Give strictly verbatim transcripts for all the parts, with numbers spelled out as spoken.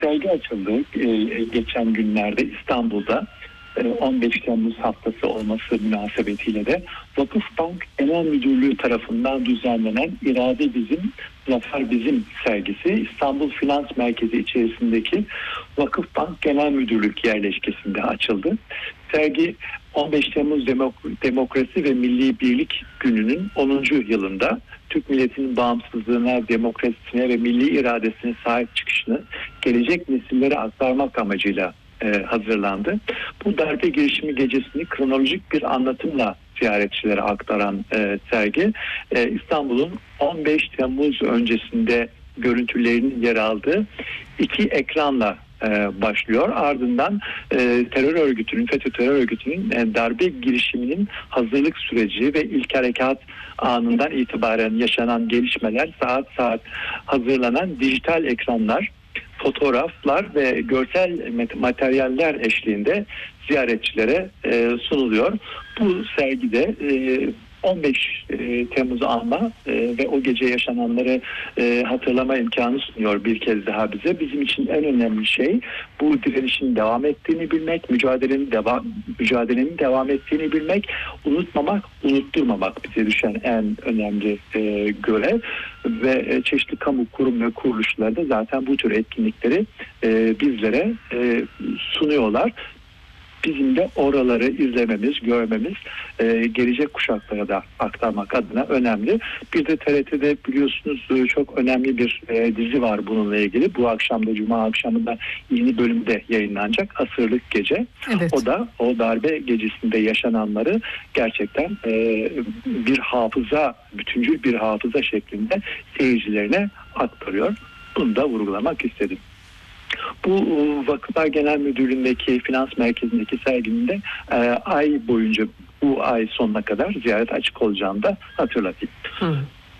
sergi açıldı e, geçen günlerde İstanbul'da. on beş Temmuz haftası olması münasebetiyle de Vakıfbank Genel Müdürlüğü tarafından düzenlenen İrade Bizim, Zafer Bizim sergisi İstanbul Finans Merkezi içerisindeki Vakıfbank Genel Müdürlük yerleşkesinde açıldı. Sergi on beş Temmuz Demok- Demokrasi ve Milli Birlik Günü'nün onuncu yılında Türk milletinin bağımsızlığına, demokrasisine ve milli iradesine sahip çıkışını gelecek nesillere aktarmak amacıyla e, hazırlandı. Bu darbe girişimi gecesini kronolojik bir anlatımla ziyaretçilere aktaran e, sergi e, İstanbul'un on beş Temmuz öncesinde görüntülerinin yer aldığı iki ekranla e, başlıyor. Ardından e, terör örgütünün, FETÖ terör örgütünün e, darbe girişiminin hazırlık süreci ve ilk harekat anından itibaren yaşanan gelişmeler, saat saat hazırlanan dijital ekranlar, fotoğraflar ve görsel materyaller eşliğinde ziyaretçilere e, sunuluyor. Bu sergide e, on beş Temmuz'u anma e, ve o gece yaşananları e, hatırlama imkanı sunuyor bir kez daha bize. Bizim için en önemli şey bu direnişin devam ettiğini bilmek, mücadelenin devam mücadelenin devam ettiğini bilmek, unutmamak, unutturmamak bize düşen en önemli e, görev ve e, çeşitli kamu kurum ve kuruluşları da zaten bu tür etkinlikleri e, bizlere e, sunuyorlar. Bizim de oraları izlememiz, görmemiz, e, gelecek kuşaklara da aktarmak adına önemli. Bir de T R T'de biliyorsunuz çok önemli bir e, dizi var bununla ilgili. Bu akşam da Cuma akşamında yeni bölümde yayınlanacak. Asırlık Gece. Evet. O da o darbe gecesinde yaşananları gerçekten e, bir hafıza, bütüncül bir hafıza şeklinde seyircilerine aktarıyor. Bunu da vurgulamak istedim. Bu Vakıflar Genel Müdürlüğü'ndeki finans merkezindeki serginin de e, ay boyunca bu ay sonuna kadar ziyaret açık olacağını da hatırlatayım. Hı.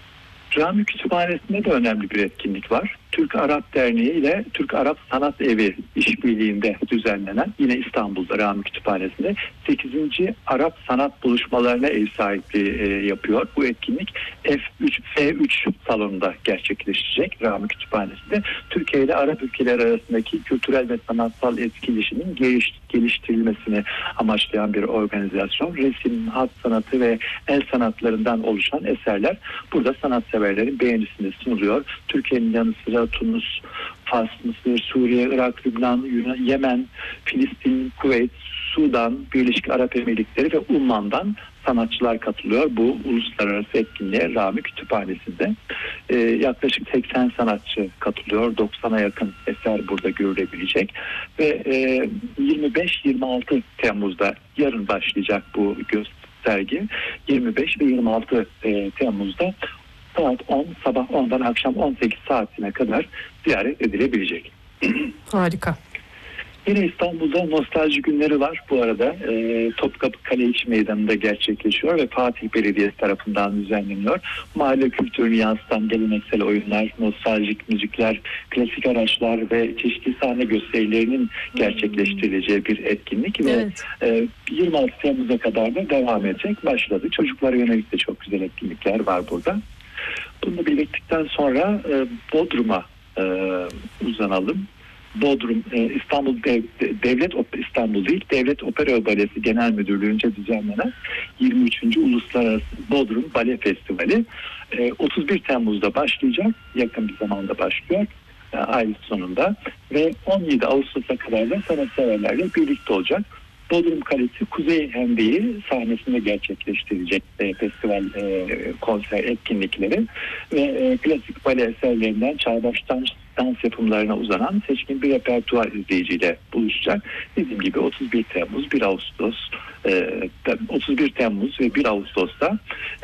Rami Kütüphanesi'nde de önemli bir etkinlik var. Türk Arap Derneği ile Türk Arap Sanat Evi işbirliğinde düzenlenen, yine İstanbul'da Rami Kütüphanesi'nde sekizinci Arap Sanat Buluşmalarına ev sahipliği e, yapıyor. Bu etkinlik F üç F üç salonunda gerçekleşecek Rami Kütüphanesi'nde. Türkiye ile Arap ülkeleri arasındaki kültürel ve sanatsal etkileşimin geliş, geliştirilmesini amaçlayan bir organizasyon. Resim, hat sanatı ve el sanatlarından oluşan eserler burada sanatseverlerin beğenisine sunuluyor. Türkiye'nin yanı sıra Tunus, Fas, Mısır, Suriye, Irak, Lübnan, Yunan, Yemen, Filistin, Kuveyt, Sudan, Birleşik Arap Emirlikleri ve Umman'dan sanatçılar katılıyor bu uluslararası etkinliğe Rami Kütüphanesi'nde. Ee, yaklaşık seksen sanatçı katılıyor. doksana yakın eser burada görülebilecek. Ve e, yirmi beş yirmi altı Temmuz'da yarın başlayacak bu göstergi. yirmi beş ve yirmi altı e, Temmuz'da saat on, sabah ondan akşam on sekiz saatine kadar ziyaret edilebilecek. Harika. Yine İstanbul'da nostalji günleri var bu arada. E, Topkapı Kaleiçi Meydanı'nda gerçekleşiyor ve Fatih Belediyesi tarafından düzenleniyor. Mahalle kültürünü yansıtan geleneksel oyunlar, nostaljik müzikler, klasik araçlar ve çeşitli sahne gösterilerinin gerçekleştirileceği bir etkinlik. Evet. Ve e, yirmi altı Temmuz'a kadar da devam edecek. Başladı. Çocuklara yönelik de çok güzel etkinlikler var burada. Bunu birlikten sonra e, Bodrum'a e, uzanalım. Bodrum, e, İstanbul Dev, Devlet İstanbul değil, Devlet Opera Balesi Genel Müdürlüğü'nce düzenlenen yirmi üçüncü Uluslararası Bodrum Bale Festivali e, otuz bir Temmuz'da başlayacak, yakın bir zamanda başlıyor e, ay sonunda ve on yedi Ağustos'a kadar da sanatseverlerle birlikte olacak. Bodrum Kalesi Kuzey Hendeyi sahnesinde gerçekleştirecek e, festival e, konser etkinlikleri ve e, klasik bale eserlerinden çağdaş dans, dans yapımlarına uzanan seçkin bir repertuar izleyiciyle buluşacak. Dediğim gibi otuz bir Temmuz, bir Ağustos, e, otuz bir Temmuz ve bir Ağustos'ta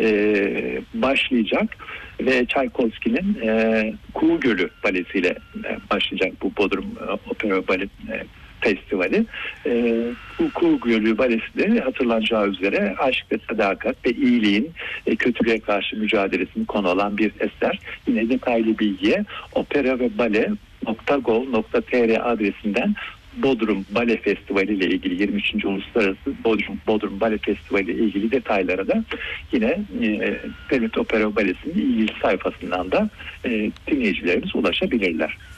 e, başlayacak ve Çaykovski'nin e, Kuğu Gölü balesiyle e, başlayacak bu Bodrum e, Opera Bale e, Festivali. E, bu Kuğu Gölü Balesi de hatırlanacağı üzere aşk ve sadakat ve iyiliğin e, kötülüğe karşı mücadelesini konu alan bir eser. Yine detaylı bilgiye opera ve bale nokta gov nokta tr adresinden Bodrum Bale Festivali ile ilgili yirmi üçüncü Uluslararası Bodrum, Bodrum Bale Festivali ile ilgili detaylara da yine e, Devlet Opera Balesi'nin ilgili sayfasından da e, dinleyicilerimiz ulaşabilirler.